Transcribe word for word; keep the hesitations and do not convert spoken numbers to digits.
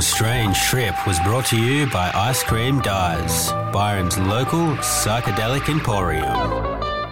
evening's strange trip was brought to you by Ice Cream Dyes, Byron's local psychedelic emporium.